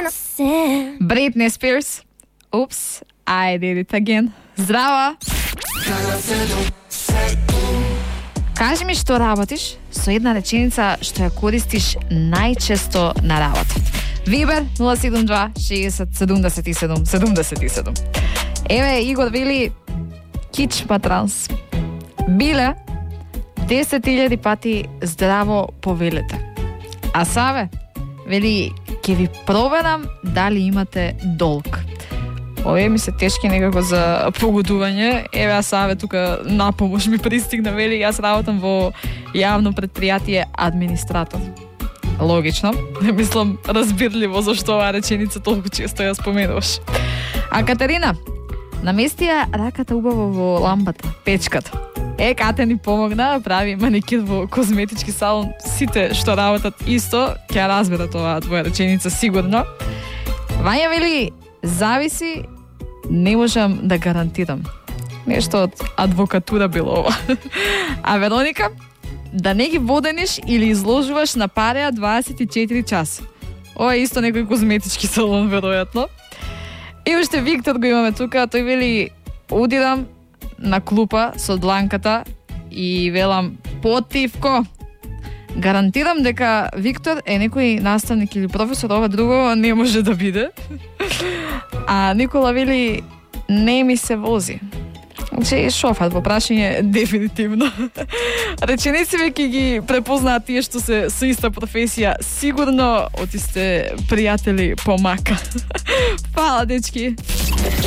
вака. Britney Spears. Oops, I did it again. Здрава! Кажи ми што работиш со една реченица што ја користиш најчесто на работа. Вибер 072 60 77 77. Еве Игор вели кич патранс. Биле 10.000 пати здраво повелете. А Саве вели ќе ви проверам дали имате долг. Овие ми се тешки некако за погодување. Еве а Саве тука напомош ми пристигна, вели јас работам во јавно предпријатие администратор. Логично. Не мислам разбирливо зашто оваа реченица толку често ја споменуваш. А Катерина наместија раката убаво во лампата, печката. Кате ни помогна, прави маникюр во козметички салон. Сите што работат исто ќе разберат оваа твоја реченица сигурно. Вања вели зависи, не можам да гарантирам. Нешто од адвокатура било ова. А Вероника, да не ги водениш или изложуваш на пареа 24 часа. Ова е исто некој козметички салон, веројатно. И уште Виктор го имаме тука, тој вели удирам на клупа со дланката и велам потивко. Гарантирам дека Виктор е некој наставник или професор, ова друго не може да биде. А Никола вели не ми се вози. Значи шофар во прашање дефинитивно. Реченици веќе ги препознаат тие што се со иста професија, сигурно од исте пријатели помака. Фала, дечки.